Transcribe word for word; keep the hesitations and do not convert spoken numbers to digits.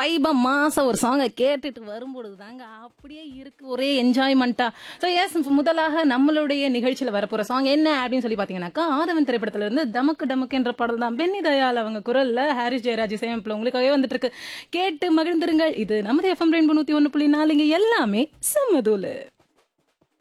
வைபா மாசா ஒரு சாங்கை கேட்டுட்டு வரும்பொழுது தாங்க அப்படியே இருக்கு ஒரே என்ஜாய்மெண்ட்டா. ஸோ எஸ், முதலாக நம்மளுடைய நிகழ்ச்சியில் வரப்போற சாங் என்ன அப்படின்னு சொல்லி பார்த்தீங்கன்னாக்கா, ஆதவன் திரைப்படத்துல இருந்து தமக்கு டமக்கு என்ற பாடல் தான். பென்னி தயாள் அவங்க குரல்ல ஹாரிஸ் ஜெயராஜ் இசையமைப்புல உங்களுக்காகவே வந்துட்டு இருக்கு. கேட்டு மகிழ்ந்துருங்கள். இது நமது எஃப்எம் ரெயின்போ நூத்தி ஒன்று புள்ளி நாலு. இங்க எல்லாமே செம்மதூளு.